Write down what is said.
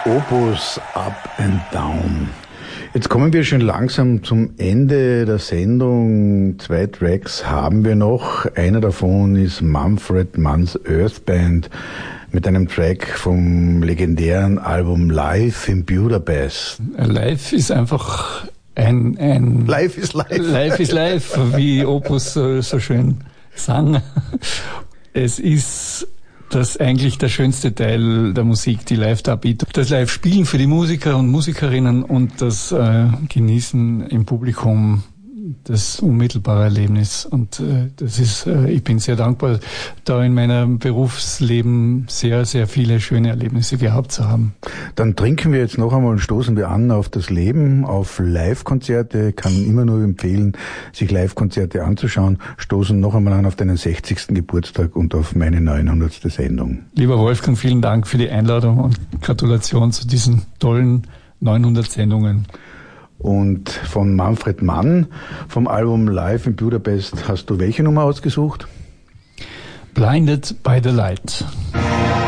Opus Up and Down. Jetzt kommen wir schon langsam zum Ende der Sendung. 2 Tracks haben wir noch. Einer davon ist Manfred Manns Earth Band mit einem Track vom legendären Album Live in Budapest. Live ist einfach ein Live is live. Live is live, wie Opus so schön sang. Es ist das eigentlich der schönste Teil der Musik, die Live-Darbietung. Das Live-Spielen für die Musiker und Musikerinnen und das Genießen im Publikum, das unmittelbare Erlebnis. Und das ist, ich bin sehr dankbar, da in meinem Berufsleben sehr, sehr viele schöne Erlebnisse gehabt zu haben. Dann trinken wir jetzt noch einmal und stoßen wir an auf das Leben, auf Live-Konzerte. Kann immer nur empfehlen, sich Live-Konzerte anzuschauen. Stoßen noch einmal an auf deinen 60. Geburtstag und auf meine 900. Sendung. Lieber Wolfgang, vielen Dank für die Einladung und Gratulation zu diesen tollen 900 Sendungen. Und von Manfred Mann vom Album Live in Budapest hast du welche Nummer ausgesucht? Blinded by the Light.